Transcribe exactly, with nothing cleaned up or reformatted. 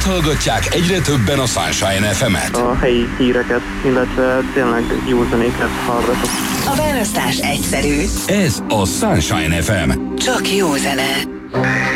Miért hallgatják egyre többen a Sunshine ef emet? A helyi híreket, illetve tényleg jó zenéket hallgatok. A választás egyszerű. Ez a Sunshine ef em. Csak jó zene.